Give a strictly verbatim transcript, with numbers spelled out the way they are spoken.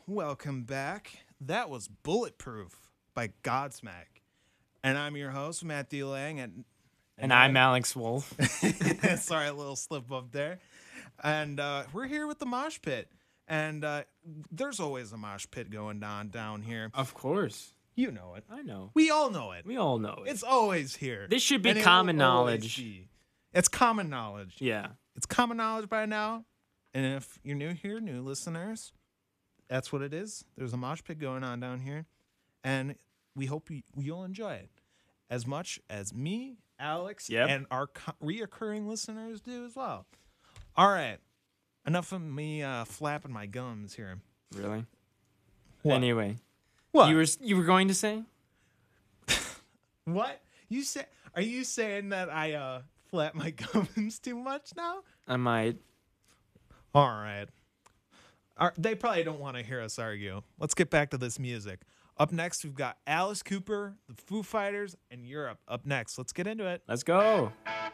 welcome back. That was Bulletproof by Godsmack. And I'm your host, Matthew Lang. And, and, and I'm Alex Wolf. Sorry, a little slip up there. And uh, we're here with the Mosh Pit. And uh, there's always a mosh pit going on down here. Of course. You know it. I know. We all know it. We all know it. It's always here. This should be common knowledge. Be. It's common knowledge. Yeah. It's common knowledge by now. And if you're new here, new listeners, that's what it is. There's a mosh pit going on down here. And we hope you, you'll enjoy it as much as me, Alex, yep. and our co- reoccurring listeners do as well. All right. Enough of me uh, flapping my gums here. Really? What? Anyway. What? You were you were going to say? What? You say? Are you saying that I uh, flap my gums too much now? I might. All right. Our, they probably don't want to hear us argue. Let's get back to this music. Up next, we've got Alice Cooper, the Foo Fighters, and Europe. Up next. Let's get into it. Let's go.